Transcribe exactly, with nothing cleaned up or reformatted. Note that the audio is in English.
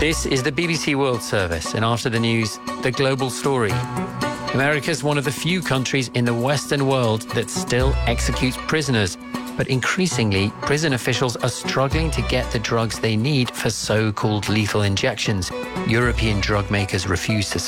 This is the B B C World Service, and after the news, the global story. America's one of the few countries in the Western world that still executes prisoners. But increasingly, prison officials are struggling to get the drugs they need for so-called lethal injections. European drug makers refuse to